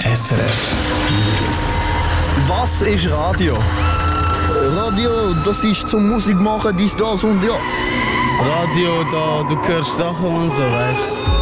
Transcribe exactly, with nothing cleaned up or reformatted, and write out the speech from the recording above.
S R F News. Was ist Radio? Radio, das ist zum Musik machen, dies, das und ja. Radio, da du hörst Sachen und so, weißt du.